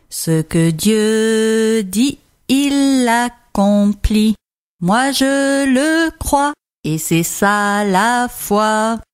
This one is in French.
Ce que Dieu dit, il l'accomplit. Moi je le crois, et c'est ça la foi.